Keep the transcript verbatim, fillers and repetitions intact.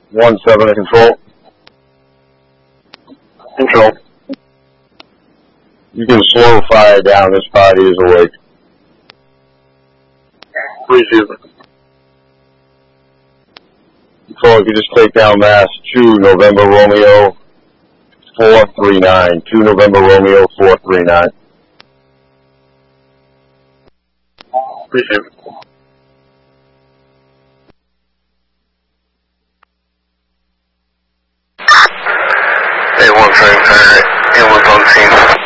One seven to control. Control. You can slow fire down. This party is awake. Appreciate it. Control, if you just take down Mass two November Romeo four three nine. two November Romeo four three nine. Appreciate it. A one seven, A one seventeen.